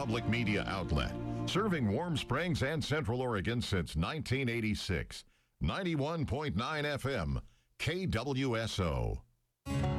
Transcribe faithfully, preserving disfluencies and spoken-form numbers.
public media outlet, serving Warm Springs and Central Oregon since nineteen eighty-six. ninety-one point nine F M, K W S O.